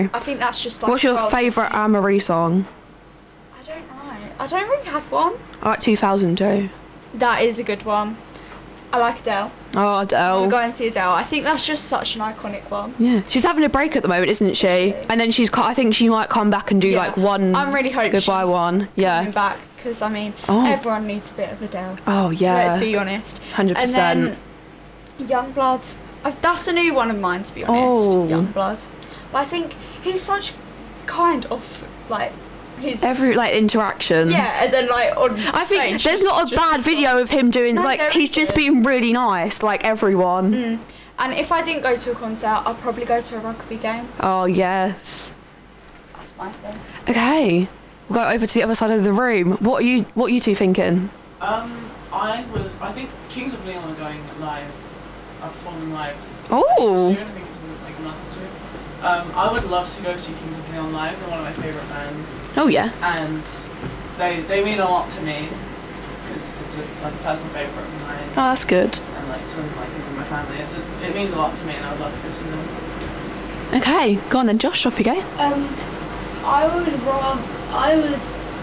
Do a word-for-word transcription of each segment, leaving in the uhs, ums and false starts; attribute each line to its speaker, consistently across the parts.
Speaker 1: know.
Speaker 2: I think that's just like.
Speaker 1: What's your favourite Anne-Marie song?
Speaker 2: I don't know. I don't really have one.
Speaker 1: I like two thousand two.
Speaker 2: That is a good one. I like Adele.
Speaker 1: Oh, Adele.
Speaker 2: I'll go and see Adele. I think that's just such an iconic one.
Speaker 1: Yeah, she's having a break at the moment, isn't she? And then she's, I think she might come back and do
Speaker 2: Yeah.
Speaker 1: like one.
Speaker 2: I'm really hoping
Speaker 1: goodbye
Speaker 2: she's
Speaker 1: one. Yeah.
Speaker 2: coming back because I mean,
Speaker 1: Oh.
Speaker 2: everyone needs a bit of Adele.
Speaker 1: Oh yeah.
Speaker 2: Let's be honest.
Speaker 1: Hundred percent.
Speaker 2: And then Youngblood. Uh, That's a new one of mine, to be honest.
Speaker 1: Oh.
Speaker 2: Youngblood. But I think he's such kind of like his
Speaker 1: Every like interactions.
Speaker 2: yeah, and then like on
Speaker 1: I think
Speaker 2: stage,
Speaker 1: there's
Speaker 2: just-
Speaker 1: not a
Speaker 2: just-
Speaker 1: bad video of him doing
Speaker 2: No,
Speaker 1: like
Speaker 2: there
Speaker 1: he's just
Speaker 2: isn't.
Speaker 1: being really nice, like everyone.
Speaker 2: Mm. And if I didn't go to a concert, I'd probably go to a rugby game.
Speaker 1: Oh yes.
Speaker 2: That's my thing.
Speaker 1: Okay, we'll go over to the other side of the room. What are you What are you two thinking?
Speaker 3: Um, I was. I think Kings of Leon are going live. Are performing live.
Speaker 1: Oh.
Speaker 3: Soon. I think it's in like a month or two. Um, I would love to go see Kings of Leon live. They're one of my favourite bands,
Speaker 1: Oh yeah.
Speaker 3: and they they mean a lot to me because it's a like personal favourite of mine,
Speaker 1: Oh, that's good.
Speaker 3: and like some like people in my family. It's a, it means a lot to me, and I would love to go see them.
Speaker 1: Okay, go on then, Josh. Off you go.
Speaker 4: Um, I would rather, I would,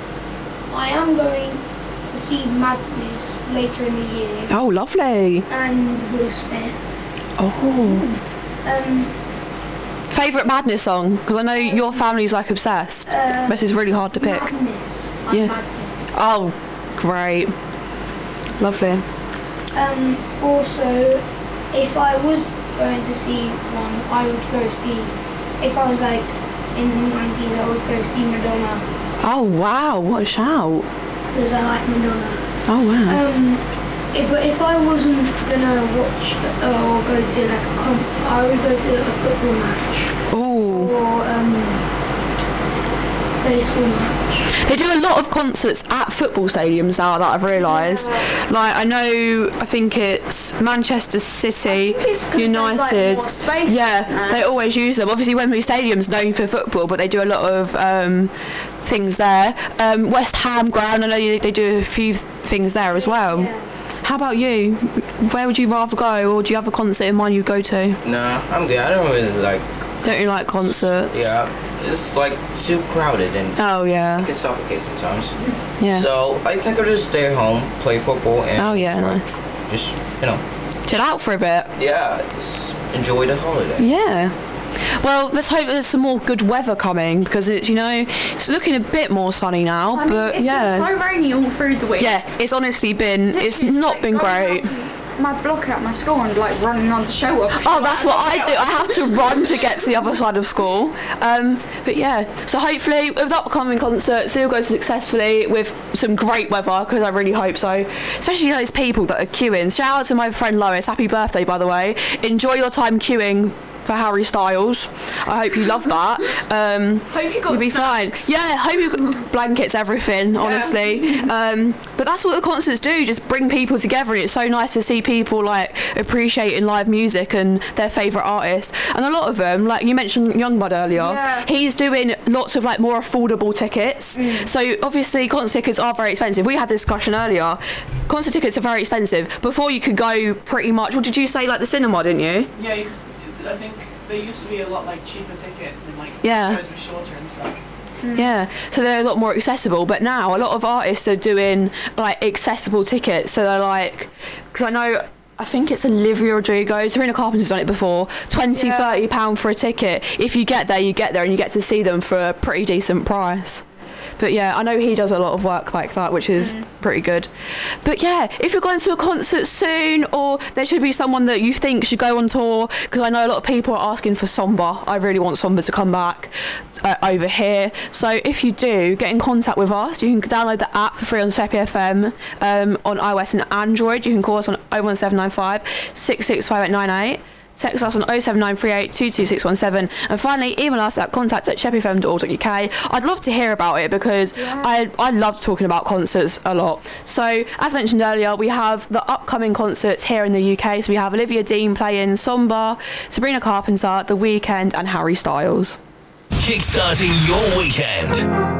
Speaker 4: I am going to see Madness later in the year
Speaker 1: Oh, lovely.
Speaker 4: and Will Smith.
Speaker 1: Oh.
Speaker 4: Um,
Speaker 1: Favourite Madness song? Because I know your family's like obsessed.
Speaker 4: uh,
Speaker 1: This is really hard to pick.
Speaker 4: Madness. Like
Speaker 1: Yeah.
Speaker 4: Madness.
Speaker 1: Oh, great. Lovely.
Speaker 4: Um, also, if I was going to see one, I would go see, if I was like in the nineties, I would go see Madonna
Speaker 1: Oh wow, what a shout.
Speaker 4: because I like Madonna.
Speaker 1: Oh wow.
Speaker 4: Um, if, but if I wasn't gonna watch uh, or go to like a concert, I would go to a football match
Speaker 1: Oh.
Speaker 4: or um, baseball match.
Speaker 1: They do a lot of concerts at football stadiums now that I've realised.
Speaker 4: Yeah.
Speaker 1: Like I know, I think it's Manchester City,
Speaker 2: I think it's because
Speaker 1: United.
Speaker 2: there's, like, more space
Speaker 1: yeah,
Speaker 2: there.
Speaker 1: they always use them. Obviously, Wembley Stadium's known for football, but they do a lot of um, things there. Um, West Ham Ground, I know they they do a few things there as well.
Speaker 4: Yeah.
Speaker 1: How about you? Where would you rather go, or do you have a concert in mind you go to?
Speaker 5: Nah, I'm good. I don't really like.
Speaker 1: Don't you like concerts?
Speaker 5: Yeah, it's like too crowded and
Speaker 1: Oh
Speaker 5: it
Speaker 1: yeah.
Speaker 5: can suffocate sometimes.
Speaker 1: Yeah.
Speaker 5: So I think I'll just stay home, play football, and
Speaker 1: Oh yeah,
Speaker 5: like,
Speaker 1: nice.
Speaker 5: just you know,
Speaker 1: Chill out for a bit.
Speaker 5: yeah, just enjoy the holiday.
Speaker 1: Yeah. Well, let's hope there's some more good weather coming because it's, you know, it's looking a bit more sunny now.
Speaker 2: I mean,
Speaker 1: but
Speaker 2: it's
Speaker 1: yeah,
Speaker 2: been so rainy all through the week.
Speaker 1: yeah, it's honestly been, it's
Speaker 2: Literally,
Speaker 1: not
Speaker 2: like
Speaker 1: been
Speaker 2: going
Speaker 1: great.
Speaker 2: up My block at my school and like running on the shower.
Speaker 1: Oh, that's what I do. I have to run to get to the other side of school. Um, but yeah, so hopefully with the upcoming concert, still goes successfully with some great weather because I really hope so. Especially those people that are queuing. Shout out to my friend Lois. Happy birthday, by the way. Enjoy your time queuing for Harry Styles. I hope you love that. Um,
Speaker 2: Hope you got
Speaker 1: You'll be
Speaker 2: snacks.
Speaker 1: fine. Yeah, hope you got blankets, everything, honestly. Um, but that's what the concerts do, just bring people together. And it's so nice to see people like appreciating live music and their favourite artists. And a lot of them, like you mentioned Youngblood earlier,
Speaker 2: Yeah.
Speaker 1: he's doing lots of like more affordable tickets. So obviously concert tickets are very expensive. We had this discussion earlier. Concert tickets are very expensive. Before you could go pretty much, what did you say, like the cinema, didn't you?
Speaker 3: Yeah, you, I think there used to be a lot like cheaper tickets and like
Speaker 1: Yeah.
Speaker 3: shows were shorter and stuff.
Speaker 1: Yeah, so they're a lot more accessible. But now a lot of artists are doing like accessible tickets. So they're like, because I know, I think it's Olivia Rodrigo, Serena Carpenter's done it before, twenty,
Speaker 2: Yeah.
Speaker 1: thirty pound for a ticket. If you get there, you get there and you get to see them for a pretty decent price. But yeah, I know he does a lot of work like that, which is pretty good. But yeah, if you're going to a concert soon, or there should be someone that you think should go on tour, because I know a lot of people are asking for Somba. I really want Somba to come back uh, over here. So if you do, get in contact with us. You can download the app for free on Sheppy F M um, on iOS and Android. You can call us on oh one seven nine five, six six five eight nine eight. Text us on oh seven nine three eight, two two six one seven, and finally email us at contact at sheppy f m dot org dot u k. I'd love to hear about it because
Speaker 2: Yeah.
Speaker 1: I, I love talking about concerts a lot. So as mentioned earlier, we have the upcoming concerts here in the U K. So we have Olivia Dean playing Somba, Sabrina Carpenter, The Weeknd and Harry Styles.
Speaker 6: Kickstarting your weekend.